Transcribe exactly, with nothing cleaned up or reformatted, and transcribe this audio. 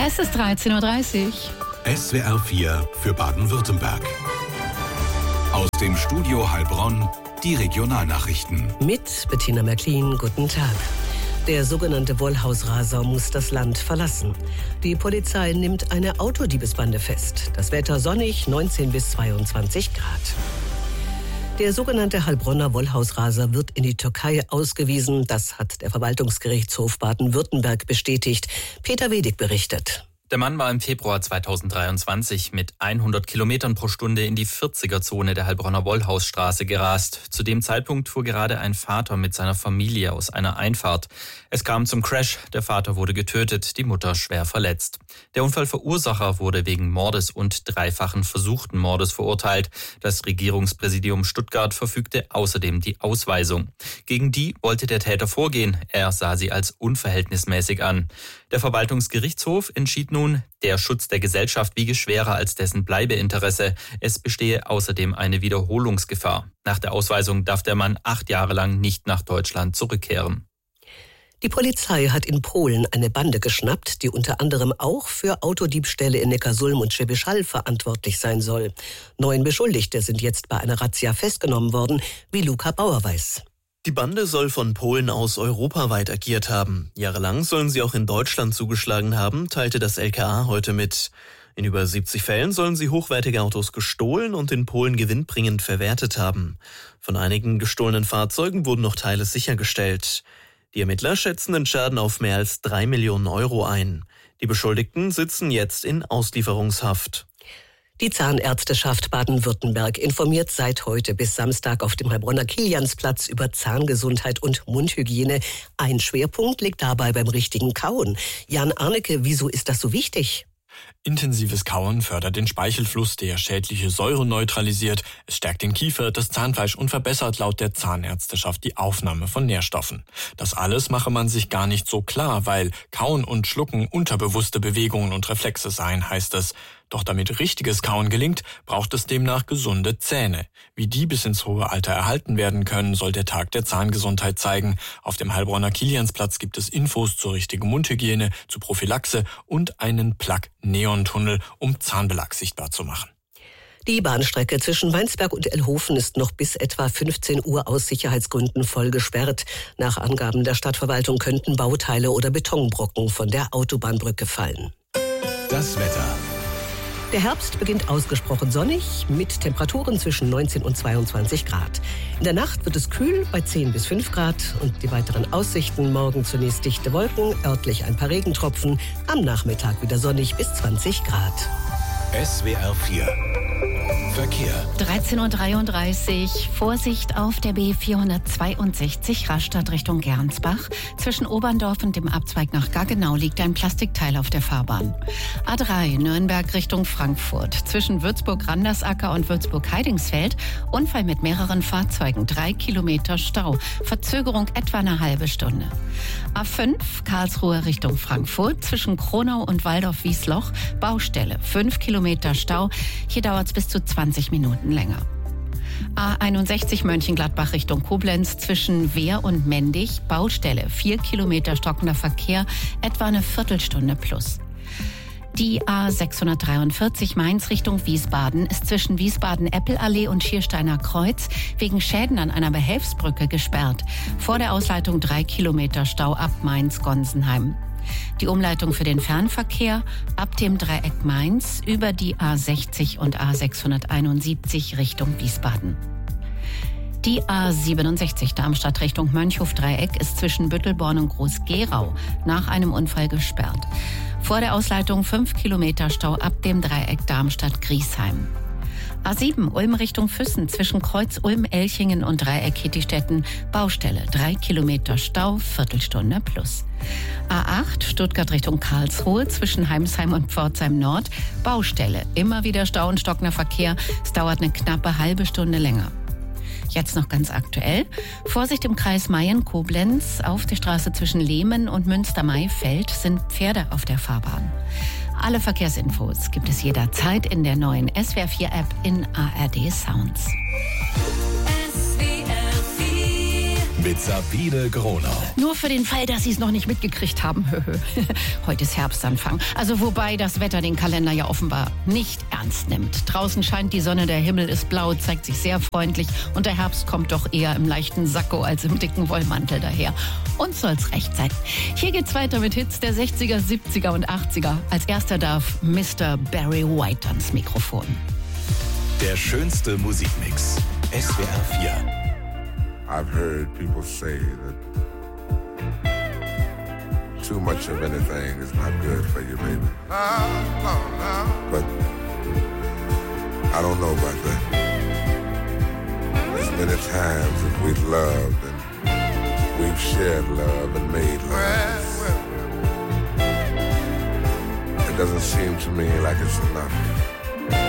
Es ist dreizehn Uhr dreißig. S W R vier für Baden-Württemberg. Aus dem Studio Heilbronn die Regionalnachrichten. Mit Bettina Märklin, guten Tag. Der sogenannte Wollhausraser muss das Land verlassen. Die Polizei nimmt eine Autodiebesbande fest. Das Wetter sonnig, neunzehn bis zweiundzwanzig Grad. Der sogenannte Heilbronner Wollhausraser wird in die Türkei ausgewiesen. Das hat der Verwaltungsgerichtshof Baden-Württemberg bestätigt. Peter Wedig berichtet. Der Mann war im Februar zweitausenddreiundzwanzig mit hundert Kilometern pro Stunde in die vierziger-Zone der Heilbronner Wollhausstraße gerast. Zu dem Zeitpunkt fuhr gerade ein Vater mit seiner Familie aus einer Einfahrt. Es kam zum Crash. Der Vater wurde getötet, die Mutter schwer verletzt. Der Unfallverursacher wurde wegen Mordes und dreifachen versuchten Mordes verurteilt. Das Regierungspräsidium Stuttgart verfügte außerdem die Ausweisung. Gegen die wollte der Täter vorgehen. Er sah sie als unverhältnismäßig an. Der Verwaltungsgerichtshof entschied nun, der Schutz der Gesellschaft wiege schwerer als dessen Bleibeinteresse. Es bestehe außerdem eine Wiederholungsgefahr. Nach der Ausweisung darf der Mann acht Jahre lang nicht nach Deutschland zurückkehren. Die Polizei hat in Polen eine Bande geschnappt, die unter anderem auch für Autodiebstähle in Neckarsulm und Schwäbisch Hall verantwortlich sein soll. Neun Beschuldigte sind jetzt bei einer Razzia festgenommen worden, wie Luca Bauer weiß. Die Bande soll von Polen aus europaweit agiert haben. Jahrelang sollen sie auch in Deutschland zugeschlagen haben, teilte das L K A heute mit. In über siebzig Fällen sollen sie hochwertige Autos gestohlen und in Polen gewinnbringend verwertet haben. Von einigen gestohlenen Fahrzeugen wurden noch Teile sichergestellt. Die Ermittler schätzen den Schaden auf mehr als drei Millionen Euro ein. Die Beschuldigten sitzen jetzt in Auslieferungshaft. Die Zahnärzteschaft Baden-Württemberg informiert seit heute bis Samstag auf dem Heilbronner Kiliansplatz über Zahngesundheit und Mundhygiene. Ein Schwerpunkt liegt dabei beim richtigen Kauen. Jan Arnecke, wieso ist das so wichtig? Intensives Kauen fördert den Speichelfluss, der schädliche Säure neutralisiert. Es stärkt den Kiefer, das Zahnfleisch und verbessert laut der Zahnärzteschaft die Aufnahme von Nährstoffen. Das alles mache man sich gar nicht so klar, weil Kauen und Schlucken unterbewusste Bewegungen und Reflexe seien, heißt es. Doch damit richtiges Kauen gelingt, braucht es demnach gesunde Zähne. Wie die bis ins hohe Alter erhalten werden können, soll der Tag der Zahngesundheit zeigen. Auf dem Heilbronner Kiliansplatz gibt es Infos zur richtigen Mundhygiene, zur Prophylaxe und einen Plug-Neon-Tunnel, um Zahnbelag sichtbar zu machen. Die Bahnstrecke zwischen Weinsberg und Elhofen ist noch bis etwa fünfzehn Uhr aus Sicherheitsgründen voll gesperrt. Nach Angaben der Stadtverwaltung könnten Bauteile oder Betonbrocken von der Autobahnbrücke fallen. Das Wetter. Der Herbst beginnt ausgesprochen sonnig mit Temperaturen zwischen neunzehn und zweiundzwanzig Grad. In der Nacht wird es kühl bei zehn bis fünf Grad und die weiteren Aussichten: morgen zunächst dichte Wolken, örtlich ein paar Regentropfen, am Nachmittag wieder sonnig bis zwanzig Grad. S W R vier Verkehr. dreizehn Uhr dreiunddreißig. Vorsicht auf der B vierhundertzweiundsechzig Rastatt Richtung Gernsbach. Zwischen Oberndorf und dem Abzweig nach Gaggenau liegt ein Plastikteil auf der Fahrbahn. A drei Nürnberg Richtung Frankfurt. Zwischen Würzburg-Randersacker und Würzburg-Heidingsfeld. Unfall mit mehreren Fahrzeugen. Drei Kilometer Stau. Verzögerung etwa eine halbe Stunde. A fünf Karlsruhe Richtung Frankfurt. Zwischen Kronau und Waldorf-Wiesloch. Baustelle. Fünf Kilometer Stau. Hier dauert es bis zu zwanzig Minuten länger. A einundsechzig Mönchengladbach Richtung Koblenz zwischen Wehr und Mendig. Baustelle. Vier Kilometer stockender Verkehr. Etwa eine Viertelstunde plus. Die A sechshundertdreiundvierzig Mainz Richtung Wiesbaden ist zwischen Wiesbaden-Eppelallee und Schiersteiner Kreuz wegen Schäden an einer Behelfsbrücke gesperrt. Vor der Ausleitung drei Kilometer Stau ab Mainz-Gonsenheim. Die Umleitung für den Fernverkehr ab dem Dreieck Mainz über die A sechzig und A sechshunderteinundsiebzig Richtung Wiesbaden. Die A siebenundsechzig Darmstadt Richtung Mönchhof-Dreieck ist zwischen Büttelborn und Groß-Gerau nach einem Unfall gesperrt. Vor der Ausleitung fünf Kilometer Stau ab dem Dreieck Darmstadt-Griesheim. A sieben Ulm Richtung Füssen zwischen Kreuz Ulm-Elchingen und Dreieck Hittistetten. Baustelle. Drei Kilometer Stau, Viertelstunde plus. A acht Stuttgart Richtung Karlsruhe zwischen Heimsheim und Pforzheim Nord. Baustelle. Immer wieder Stau und stockender Verkehr. Es dauert eine knappe halbe Stunde länger. Jetzt noch ganz aktuell. Vorsicht im Kreis Mayen-Koblenz. Auf der Straße zwischen Lehmen und Münster-Maifeld sind Pferde auf der Fahrbahn. Alle Verkehrsinfos gibt es jederzeit in der neuen S W R vier App in A R D Sounds. S W R vier mit Sabine Gronau. Nur für den Fall, dass Sie es noch nicht mitgekriegt haben. Heute ist Herbstanfang. Also wobei das Wetter den Kalender ja offenbar nicht ernst nimmt. Draußen scheint die Sonne, der Himmel ist blau, zeigt sich sehr freundlich. Und der Herbst kommt doch eher im leichten Sakko als im dicken Wollmantel daher. Uns soll's recht sein. Hier geht's weiter mit Hits der sechziger, siebziger und achtziger. Als erster darf Mister Barry White ans Mikrofon. Der schönste Musikmix. S W R vier. I've heard people say that too much of anything is not good for you, baby. But I don't know about that. As many times as we've loved and we've shared love and made love, it doesn't seem to me like it's enough.